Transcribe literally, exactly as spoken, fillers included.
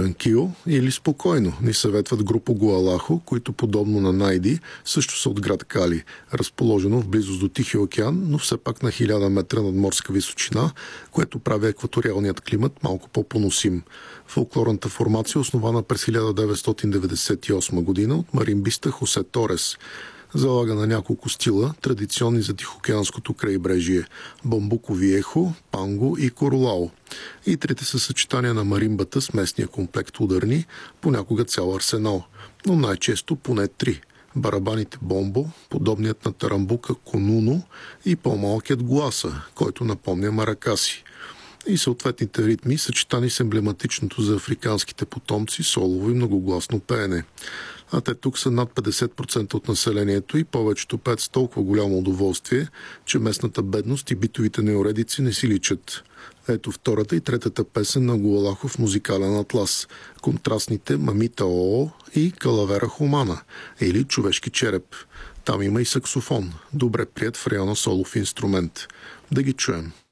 Транкил или Спокойно ни съветват група Гуалахо, които подобно на Найди също са от град Кали, разположено в близост до Тихия океан, но все пак на хиляда метра над морска височина, което прави екваториалният климат малко по-поносим. Фолклорната формация, основана през хиляда деветстотин деветдесет и осма година от маримбиста Хосе Торес, залага на няколко стила, традиционни за Тихоокеанското крайбрежие – бамбуко виехо, панго и королао. И трите са съчетания на маримбата с местния комплект ударни, понякога цял арсенал, но най-често поне три – барабаните бомбо, подобният на тарамбука конуно и по-малкият гласа, който напомня маракаси. И съответните ритми, съчетани с емблематичното за африканските потомци солово и многогласно пеене. А те тук са над петдесет процента от населението и повечето пеят с толкова голямо удоволствие, че местната бедност и битовите неуредици не си личат. Ето втората и третата песен на Гуалахов музикален атлас – контрастните Мамита Оо и Калавера Хумана или Човешки череп. Там има и саксофон, добре прият в района солов инструмент. Да ги чуем.